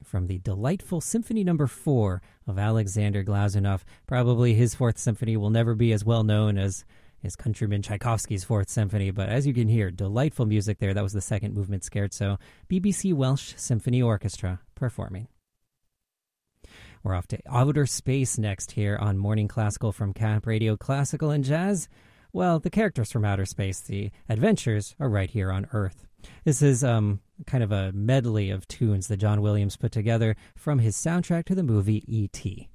from the delightful Symphony No. 4 of Alexander Glazunov. Probably his Fourth Symphony will never be as well known as his countryman Tchaikovsky's Fourth Symphony, but as you can hear, delightful music there. That was the second movement scherzo. BBC Welsh Symphony Orchestra performing. We're off to outer space next here on Morning Classical from Camp Radio Classical and Jazz. Well, the characters from outer space, the adventures, are right here on Earth. This is kind of a medley of tunes that John Williams put together from his soundtrack to the movie E.T.